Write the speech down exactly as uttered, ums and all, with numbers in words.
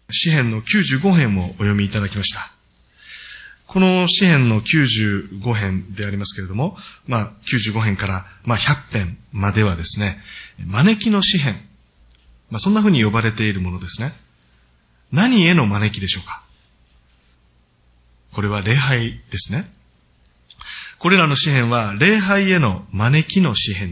詩編のきゅうじゅうご編をお読みいただきました。この詩編のきゅうじゅうご編でありますけれども、まあ、きゅうじゅうご編から、まあ、ひゃく編まではですね、招きの詩編。まあ、そんな風に呼ばれているものですね。何への招きでしょうか？これは礼拝ですね。これらの詩編は礼拝への招きの詩編